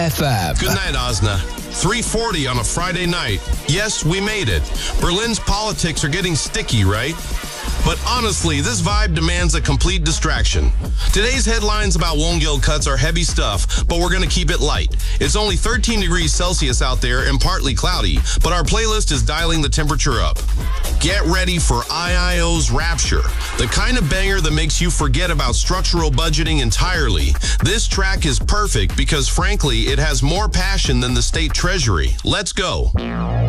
FM. Good night, Osna. 3:40 on a Friday night. Yes, we made it. Berlin's politics are getting sticky, right? But honestly, this vibe demands a complete distraction. Today's headlines about Wongill cuts are heavy stuff, but we're going to keep it light. It's only 13 degrees Celsius out there and partly cloudy, but our playlist is dialing the temperature up. Get ready for IIO's Rapture, the kind of banger that makes you forget about structural budgeting entirely. This track is perfect because, frankly, it has more passion than the state treasury. Let's go.